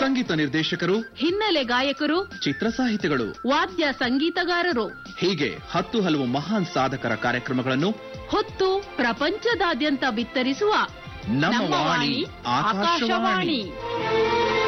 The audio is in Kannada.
ಸಂಗೀತ ನಿರ್ದೇಶಕರು, ಹಿನ್ನೆಲೆ ಗಾಯಕರು, ಚಿತ್ರ ಸಾಹಿತಿಗಳು, ವಾದ್ಯ ಸಂಗೀತಗಾರರು ಹೀಗೆ 10 ಹಲವು ಮಹಾನ್ ಸಾಧಕರ ಕಾರ್ಯಕ್ರಮಗಳನ್ನು ಹೊತ್ತು ಪ್ರಪಂಚದಾದ್ಯಂತ ಬಿತ್ತರಿಸುವ ನಮ್ಮ ವಾಣಿ ಆಕಾಶವಾಣಿ.